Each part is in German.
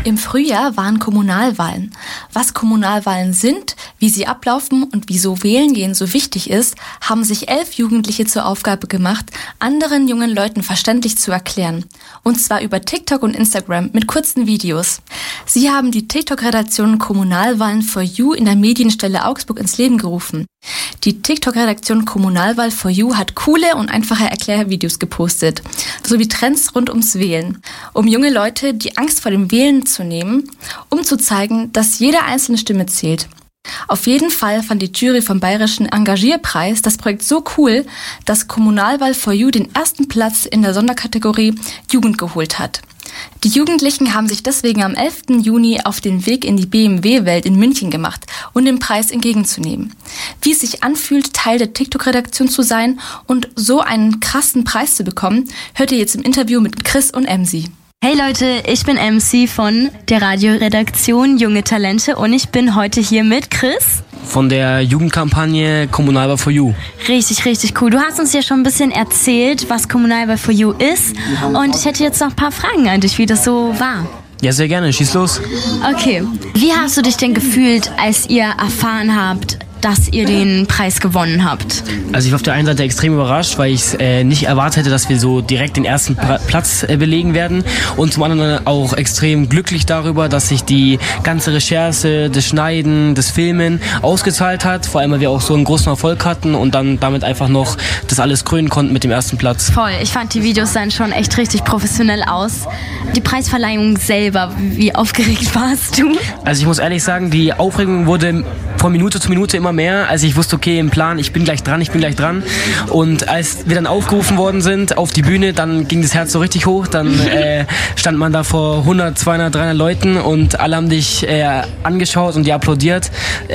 Im Frühjahr waren Kommunalwahlen. Was Kommunalwahlen sind, wie sie ablaufen und wieso Wählen gehen so wichtig ist, haben sich 11 Jugendliche zur Aufgabe gemacht, anderen jungen Leuten verständlich zu erklären. Und zwar über TikTok und Instagram mit kurzen Videos. Sie haben die TikTok-Redaktion Kommunalwahlen for You in der Medienstelle Augsburg ins Leben gerufen. Die TikTok-Redaktion Kommunalwahl for You hat coole und einfache Erklärvideos gepostet, sowie Trends rund ums Wählen, um junge Leute die Angst vor dem Wählen zu nehmen, um zu zeigen, dass jede einzelne Stimme zählt. Auf jeden Fall fand die Jury vom Bayerischen Engagierpreis das Projekt so cool, dass Kommunalwahl for You den ersten Platz in der Sonderkategorie Jugend geholt hat. Die Jugendlichen haben sich deswegen am 11. Juni auf den Weg in die BMW-Welt in München gemacht, um den Preis entgegenzunehmen. Wie es sich anfühlt, Teil der TikTok-Redaktion zu sein und so einen krassen Preis zu bekommen, hört ihr jetzt im Interview mit Chris und MC. Hey Leute, ich bin MC von der Radioredaktion Junge Talente und ich bin heute hier mit Chris. Von der Jugendkampagne Kommunalwahl for You. Richtig, richtig cool. Du hast uns ja schon ein bisschen erzählt, was Kommunalwahl for You ist und ich hätte jetzt noch ein paar Fragen an dich, wie das so war. Ja, sehr gerne. Schieß los. Okay. Wie hast du dich denn gefühlt, als ihr erfahren habt, dass ihr den Preis gewonnen habt? Also ich war auf der einen Seite extrem überrascht, weil ich nicht erwartet hätte, dass wir so direkt den ersten Platz belegen werden und zum anderen auch extrem glücklich darüber, dass sich die ganze Recherche, das Schneiden, das Filmen ausgezahlt hat, vor allem weil wir auch so einen großen Erfolg hatten und dann damit einfach noch das alles krönen konnten mit dem ersten Platz. Voll, ich fand die Videos dann schon echt richtig professionell aus. Die Preisverleihung selber, wie aufgeregt warst du? Also ich muss ehrlich sagen, die Aufregung wurde von Minute zu Minute immer mehr. Also ich wusste, okay, im Plan, ich bin gleich dran. Und als wir dann aufgerufen worden sind auf die Bühne, dann ging das Herz so richtig hoch. Dann stand man da vor 100, 200, 300 Leuten und alle haben dich angeschaut und dir applaudiert.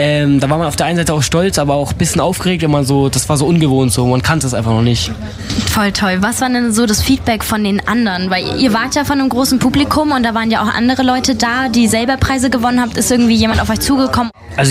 Da war man auf der einen Seite auch stolz, aber auch ein bisschen aufgeregt, wenn man so, das war so ungewohnt so, man kannte es einfach noch nicht. Voll toll. Was war denn so das Feedback von den anderen? Weil ihr wart ja von einem großen Publikum und da waren ja auch andere Leute da, die selber Preise gewonnen habt. Ist irgendwie jemand auf euch zugekommen? Also